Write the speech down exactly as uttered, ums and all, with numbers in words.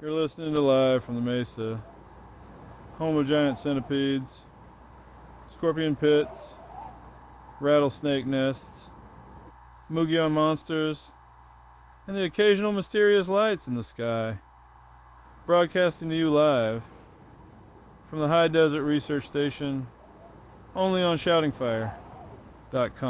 You're listening to Live from the Mesa, home of giant centipedes, scorpion pits, rattlesnake nests, Mugion monsters, and the occasional mysterious lights in the sky. Broadcasting to you live from the High Desert Research Station, only on shouting fire dot com.